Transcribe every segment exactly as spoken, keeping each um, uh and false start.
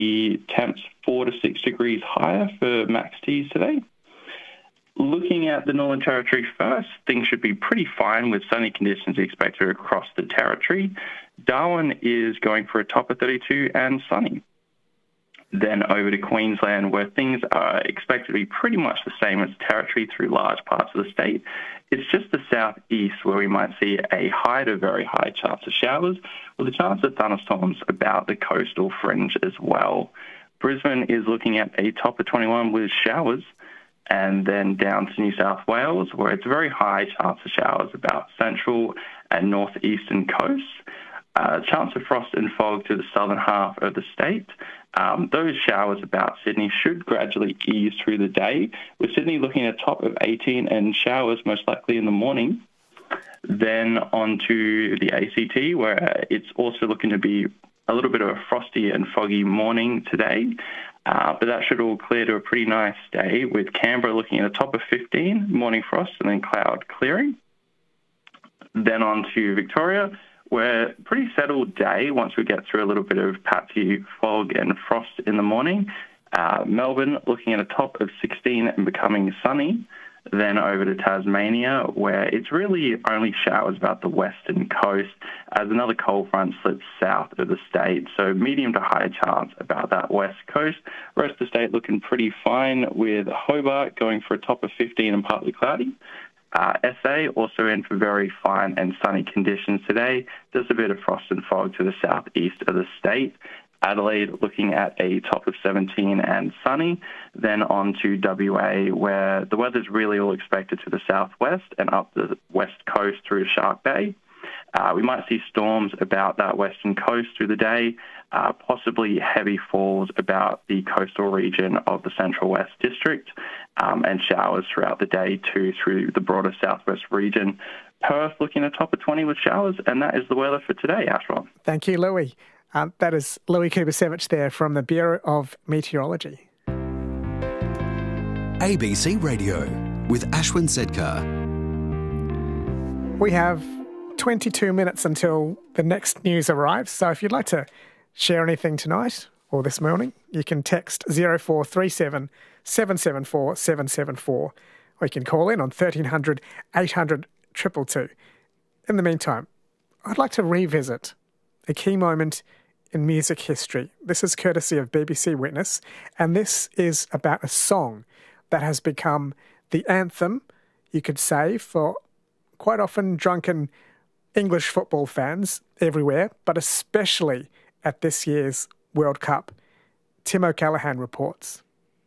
the temps four to six degrees higher for max Ts today. Looking at the Northern Territory first, things should be pretty fine with sunny conditions expected across the territory. Darwin is going for a top of thirty-two and sunny. Then over to Queensland, where things are expected to be pretty much the same as territory through large parts of the state. It's just the southeast where we might see a high to very high chance of showers, with a chance of thunderstorms about the coastal fringe as well. Brisbane is looking at a top of twenty-one with showers, and then down to New South Wales, where it's a very high chance of showers about central and northeastern coasts. Uh, chance of frost and fog to the southern half of the state. Um, those showers about Sydney should gradually ease through the day, with Sydney looking at a top of eighteen and showers most likely in the morning. Then on to the A C T, where it's also looking to be a little bit of a frosty and foggy morning today. Uh, but that should all clear to a pretty nice day, with Canberra looking at a top of fifteen, morning frost and then cloud clearing. Then on to Victoria, where pretty settled day once we get through a little bit of patchy fog and frost in the morning. Uh, Melbourne looking at a top of sixteen and becoming sunny. Then over to Tasmania, where it's really only showers about the western coast as another cold front slips south of the state. So medium to high chance about that west coast. Rest of the state looking pretty fine, with Hobart going for a top of fifteen and partly cloudy. Uh, S A also in for very fine and sunny conditions today. Just a bit of frost and fog to the southeast of the state. Adelaide looking at a top of seventeen and sunny. Then on to W A, where the weather's really all expected to the southwest and up the west coast through Shark Bay. Uh, we might see storms about that western coast through the day, uh, possibly heavy falls about the coastal region of the Central West District, um, and showers throughout the day too through the broader southwest region. Perth looking at top of twenty with showers, and that is the weather for today, Ashron. Thank you, Louis. Um, that is Louis Kubasevich there from the Bureau of Meteorology. A B C Radio with Ashwin Sedkar. We have twenty-two minutes until the next news arrives, so if you'd like to share anything tonight or this morning, you can text zero four three seven, seven seven four, seven seven four, or you can call in on thirteen hundred, eight hundred, two two two. In the meantime, I'd like to revisit a key moment in music history. This is courtesy of B B C Witness, and this is about a song that has become the anthem, you could say, for quite often drunken English football fans everywhere, but especially at this year's World Cup. Tim O'Callaghan reports.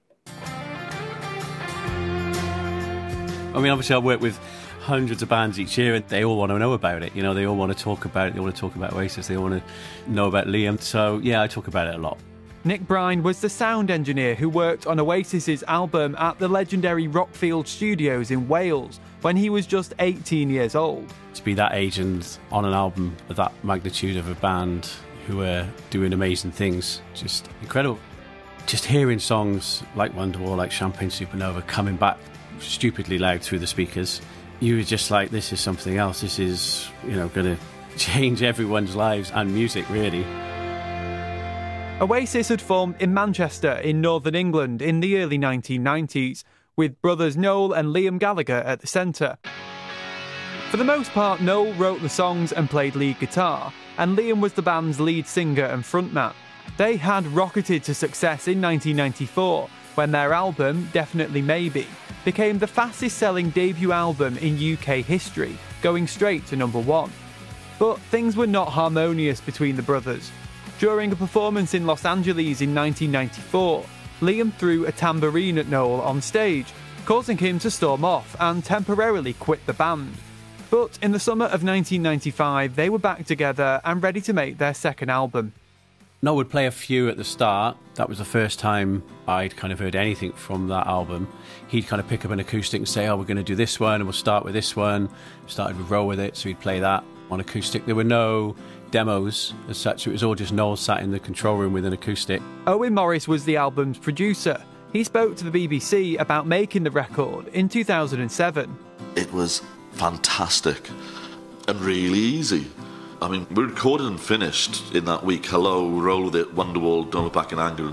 I mean, obviously I work with hundreds of bands each year and they all want to know about it. You know, they all want to talk about it. They want to talk about Oasis. They all want to know about Liam. So, yeah, I talk about it a lot. Nick Brine was the sound engineer who worked on Oasis's album at the legendary Rockfield Studios in Wales when he was just eighteen years old. To be that age and on an album of that magnitude of a band who are doing amazing things, just incredible. Just hearing songs like Wonderwall, like Champagne Supernova coming back stupidly loud through the speakers, you were just like, this is something else. This is, you know, going to change everyone's lives and music, really. Oasis had formed in Manchester in northern England in the early nineteen nineties, with brothers Noel and Liam Gallagher at the centre. For the most part, Noel wrote the songs and played lead guitar, and Liam was the band's lead singer and frontman. They had rocketed to success in nineteen ninety-four, when their album, Definitely Maybe, became the fastest-selling debut album in U K history, going straight to number one. But things were not harmonious between the brothers. During a performance in Los Angeles in nineteen ninety-four, Liam threw a tambourine at Noel on stage, causing him to storm off and temporarily quit the band. But in the summer of nineteen ninety-five, they were back together and ready to make their second album. Noel would play a few at the start. That was the first time I'd kind of heard anything from that album. He'd kind of pick up an acoustic and say, oh, we're going to do this one, and we'll start with this one. Started with Roll With It, so he'd play that on acoustic. There were no demos as such. It was all just Noel sat in the control room with an acoustic. Owen Morris was the album's producer. He spoke to the B B C about making the record in two thousand seven. It was fantastic and really easy. I mean, we recorded and finished in that week Hello, Roll With It, Wonderwall, Don't Look Back in Anger,